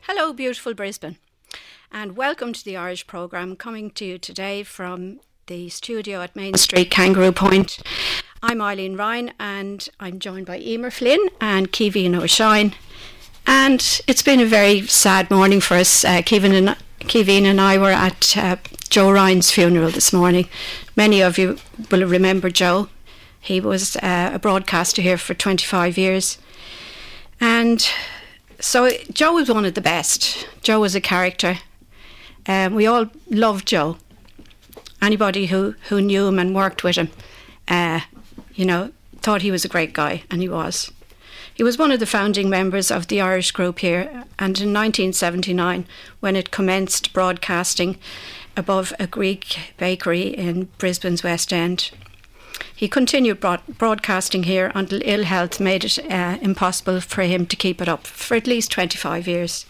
Hello, beautiful Brisbane, and welcome to the Irish programme, coming to you today from the studio at Main Street, Kangaroo Point. I'm Eileen Ryan, and I'm joined by Emer Flynn and Kevin O'Shine. And it's been a very sad morning for us. Kevin and I were at Joe Ryan's funeral this morning. Many of you will remember Joe. He was a broadcaster here for 25 years. And so Joe was one of the best. Joe was a character. We all loved Joe. Anybody who knew him and worked with him, thought he was a great guy, and he was. He was one of the founding members of the Irish group here, and in 1979, when it commenced broadcasting above a Greek bakery in Brisbane's West End, he continued broadcasting here until ill health made it impossible for him to keep it up for at least 25 years.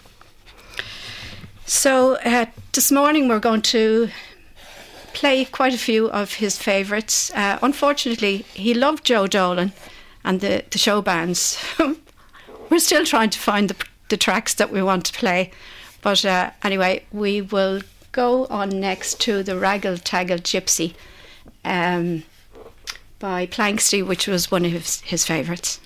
So this morning we're going to play quite a few of his favourites. Unfortunately, he loved Joe Dolan and the show bands. We're still trying to find the tracks that we want to play. But anyway, we will go on next to the Raggle Taggle Gypsy by Planxty, which was one of his favourites.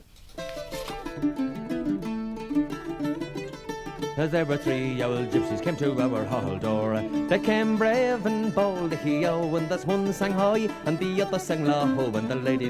As there were three old gypsies came to our hall door. They came brave and bold, he-o, and this one sang high, and the other sang low, and the ladies